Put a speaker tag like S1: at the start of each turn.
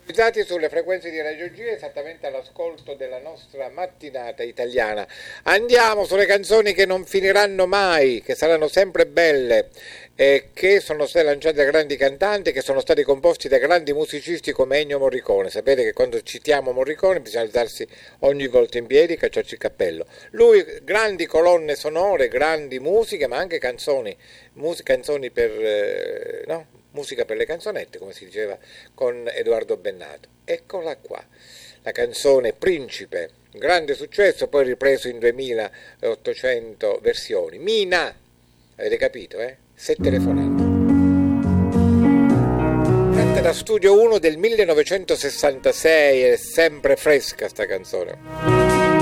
S1: Sintonizzati sulle frequenze di Radio G, esattamente all'ascolto della nostra mattinata italiana. Andiamo sulle canzoni che non finiranno mai, che saranno sempre belle, che sono state lanciate da grandi cantanti, che sono stati composti da grandi musicisti come Ennio Morricone. Sapete che quando citiamo Morricone bisogna alzarsi ogni volta in piedi e cacciarci il cappello. Lui, grandi colonne sonore, grandi musiche, ma anche canzoni per... no? Musica per le canzonette, come si diceva con Edoardo Bennato. Eccola qua, la canzone Principe, grande successo, poi ripreso in 2800 versioni. Mina, avete capito, eh? Se telefonate. Da Studio 1 del 1966, è sempre fresca sta canzone.